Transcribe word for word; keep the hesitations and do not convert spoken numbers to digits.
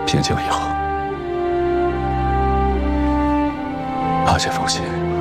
平静以后，把这封信